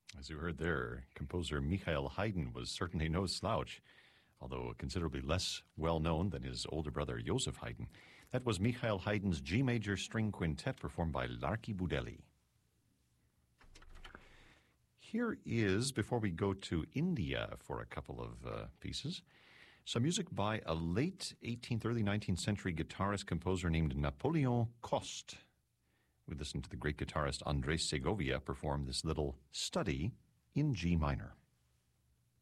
As you heard there, composer Michael Haydn was certainly no slouch, although considerably less well-known than his older brother Joseph Haydn. That was Michael Haydn's G major string quintet performed by Larky Budelli. Here is, before we go to India for a couple of pieces, some music by a late 18th, early 19th century guitarist-composer named Napoleon Coste. We listened to the great guitarist Andres Segovia perform this little study in G minor.